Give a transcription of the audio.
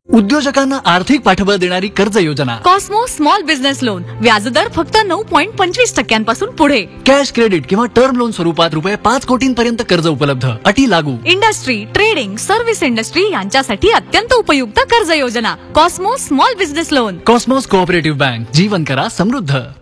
उद्योजकांना आर्थिक पाठबळ देणारी कर्ज योजना कॉस्मोस स्मॉल बिझनेस लोन, व्याजदर फक्त 9.25% पुढे. कॅश क्रेडिट किंवा टर्म लोन स्वरूपात ₹5 कोटींपर्यंत कर्ज उपलब्ध. अटी लागू. इंडस्ट्री, ट्रेडिंग, सर्व्हिस इंडस्ट्री यांच्यासाठी अत्यंत उपयुक्त कर्ज योजना. Cosmos small business loan. Cosmos cooperative bank. जीवन करा समृद्ध.